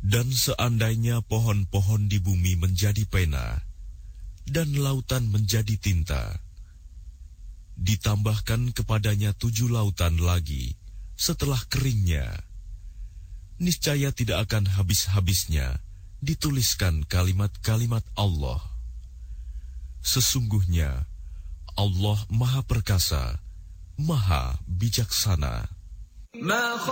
Dan seandainya pohon-pohon di bumi menjadi pena, dan lautan menjadi tinta, ditambahkan kepadanya 7 lautan lagi setelah keringnya, niscaya tidak akan habis-habisnya dituliskan kalimat-kalimat Allah. Sesungguhnya Allah Maha Perkasa, Maha Bijaksana.